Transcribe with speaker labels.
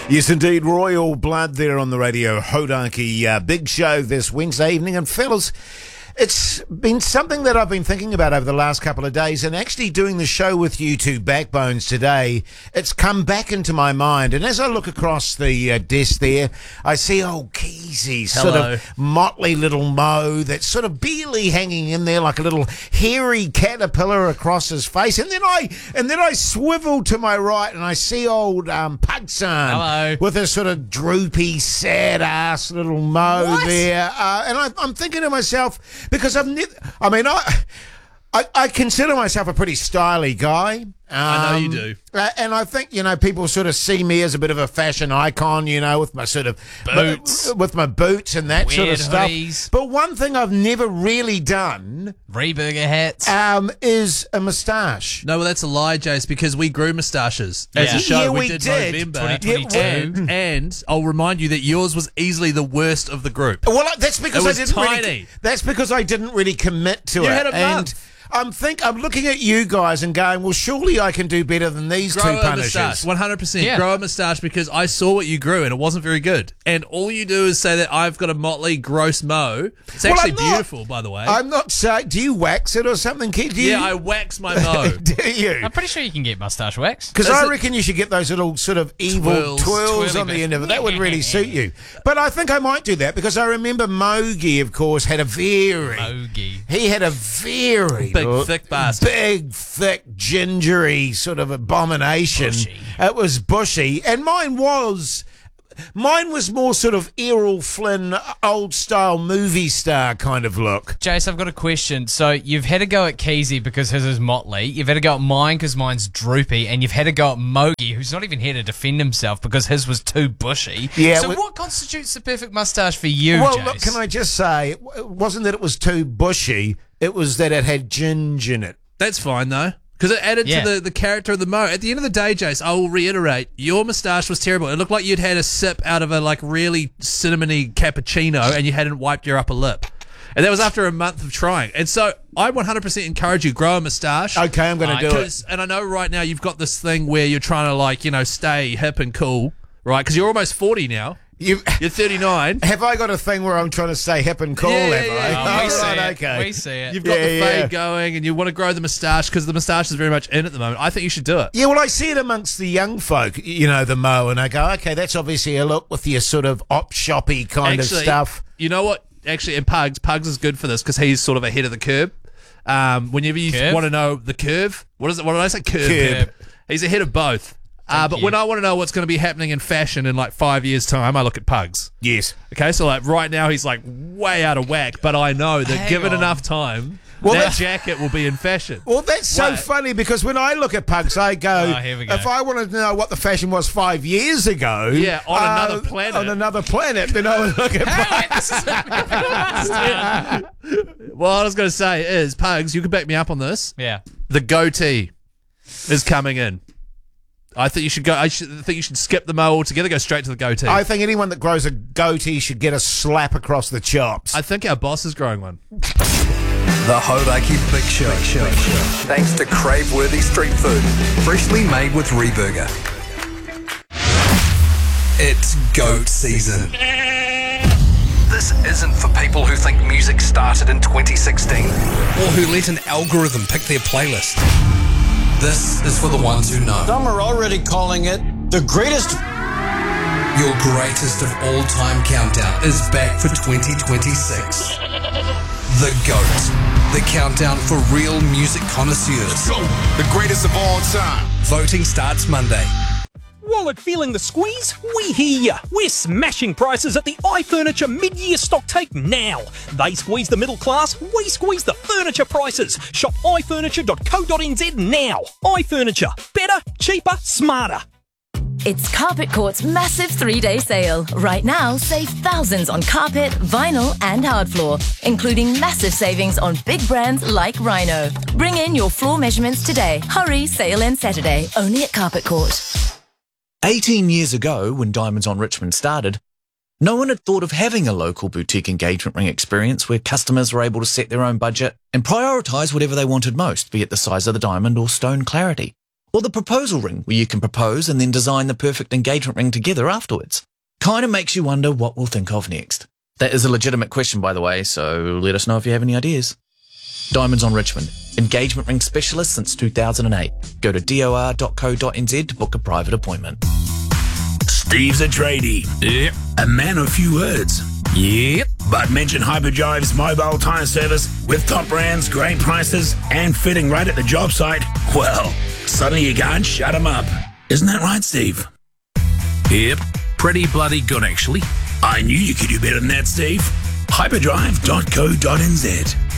Speaker 1: Yes, indeed. Royal Blood there on the radio. Hodaki big show this Wednesday evening. And fellas, it's been something that I've been thinking about over the last couple of days, and actually doing the show with you two backbones today, it's come back into my mind. And as I look across the desk there, I see old Keezy, sort of motley little Mo that's sort of barely hanging in there like a little hairy caterpillar across his face. And then I swivel to my right and I see old Pugson with a sort of droopy, sad ass little Mo there. And I'm thinking to myself, because I consider myself a pretty stylish guy.
Speaker 2: I know you do.
Speaker 1: And I think, people sort of see me as a bit of a fashion icon, with my sort of
Speaker 2: boots,
Speaker 1: with my boots and that sort of stuff.
Speaker 2: Hoodies.
Speaker 1: But one thing I've never really done,
Speaker 2: Reburger hats,
Speaker 1: is a moustache.
Speaker 2: No, well, that's a lie, Jace, because we grew moustaches as a show.
Speaker 1: Yeah,
Speaker 2: we did November
Speaker 1: 2022.
Speaker 2: And I'll remind you that yours was easily the worst of the group.
Speaker 1: Well, that's because
Speaker 2: it was tiny.
Speaker 1: That's because I didn't really commit to it.
Speaker 2: You had a month.
Speaker 1: I'm looking at you guys and going, well, surely I can do better than these two punishers.
Speaker 2: 100%.
Speaker 1: Yeah.
Speaker 2: Grow a moustache, because I saw what you grew and it wasn't very good. And all you do is say that I've got a motley, gross Mo. It's actually beautiful, by the way.
Speaker 1: I'm not saying, do you wax it or something, Keith?
Speaker 2: Yeah, I wax my Mo.
Speaker 1: Do you?
Speaker 3: I'm pretty sure you can get moustache wax.
Speaker 1: Because I reckon you should get those little sort of evil twirls on the end of it. That would really suit you. But I think I might do that, because I remember Mogi, of course, had a very
Speaker 2: big, thick bastard.
Speaker 1: Big, thick, gingery sort of abomination.
Speaker 3: Bushy.
Speaker 1: It was bushy. And mine was more sort of Errol Flynn, old-style movie star kind of look.
Speaker 3: Jace, I've got a question. So you've had a go at Keezy because his is motley. You've had a go at mine because mine's droopy. And you've had a go at Mogi, who's not even here to defend himself because his was too bushy.
Speaker 1: Yeah,
Speaker 3: so what constitutes the perfect moustache for you,
Speaker 1: Well,
Speaker 3: Jace?
Speaker 1: look, can I just say, it wasn't that it was too bushy, it was that it had ginge in it.
Speaker 2: That's fine, though, because it added to the character of the Mo. At the end of the day, Jace, I will reiterate, your moustache was terrible. It looked like you'd had a sip out of a really cinnamony cappuccino and you hadn't wiped your upper lip. And that was after a month of trying. And so I 100% encourage you, grow a moustache.
Speaker 1: Okay, I'm going to do it.
Speaker 2: And I know right now you've got this thing where you're trying to stay hip and cool, right? Because you're almost 40 now. You're 39.
Speaker 1: Have I got a thing where I'm trying to stay hip and cool?
Speaker 2: Yeah.
Speaker 3: We see it.
Speaker 1: Okay.
Speaker 3: We see it.
Speaker 2: You've got the fade going and you want to grow the moustache because the moustache is very much in at the moment. I think you should do it.
Speaker 1: Yeah, well, I see it amongst the young folk, the Mo, and I go, okay, that's obviously a look with your sort of op-shoppy kind of stuff.
Speaker 2: You know what? Actually, in Pugs is good for this because he's sort of ahead of the curve. Whenever you want to know the curve, what is it? What did I say? Curve. He's ahead of both. But when I want to know what's going to be happening in fashion in 5 years' time, I look at Pugs.
Speaker 1: Yes.
Speaker 2: Okay, so right now he's way out of whack, but I know that given enough time, that jacket will be in fashion.
Speaker 1: Well, that's so funny because when I look at Pugs, I go,
Speaker 3: here we go.
Speaker 1: If I wanted to know what the fashion was 5 years ago,
Speaker 2: on another planet.
Speaker 1: On another planet, then I would look at Pugs.
Speaker 2: Well, what I was going to say is, Pugs, you can back me up on this.
Speaker 3: Yeah.
Speaker 2: The goatee is coming in. I think you should go. I think you should skip the Mo altogether. Go straight to the goatee.
Speaker 1: I think anyone that grows a goatee should get a slap across the chops.
Speaker 2: I think our boss is growing one.
Speaker 4: The Hodaki Big Show. Thanks to crave-worthy street food, freshly made with Reburger. It's goat season. This isn't for people who think music started in 2016 or who let an algorithm pick their playlist. This is for the ones who know.
Speaker 5: Some are already calling it the greatest.
Speaker 4: Your greatest of all time countdown is back for 2026. The GOAT. The countdown for real music connoisseurs.
Speaker 6: The greatest of all time.
Speaker 4: Voting starts Monday.
Speaker 7: Wallet feeling the squeeze? We hear ya. We're smashing prices at the iFurniture mid-year stock take now. They squeeze the middle class, we squeeze the furniture prices. Shop ifurniture.co.nz now. iFurniture. Better, cheaper, smarter.
Speaker 8: It's Carpet Court's massive 3-day sale. Right now, save thousands on carpet, vinyl and hard floor, including massive savings on big brands like Rhino. Bring in your floor measurements today. Hurry, sale ends Saturday, only at Carpet Court.
Speaker 9: 18 years ago, when Diamonds on Richmond started, no one had thought of having a local boutique engagement ring experience where customers were able to set their own budget and prioritise whatever they wanted most, be it the size of the diamond or stone clarity. Or the proposal ring, where you can propose and then design the perfect engagement ring together afterwards. Kind of makes you wonder what we'll think of next. That is a legitimate question, by the way, so let us know if you have any ideas. Diamonds on Richmond, engagement ring specialist since 2008. Go to dor.co.nz to book a private appointment.
Speaker 10: Steve's a tradie.
Speaker 4: Yep.
Speaker 10: A man of few words.
Speaker 4: Yep.
Speaker 10: But mention Hyperdrive's mobile tyre service with top brands, great prices, and fitting right at the job site. Well, suddenly you can't shut them up. Isn't that right, Steve?
Speaker 4: Yep. Pretty bloody good, actually.
Speaker 10: I knew you could do better than that, Steve. Hyperdrive.co.nz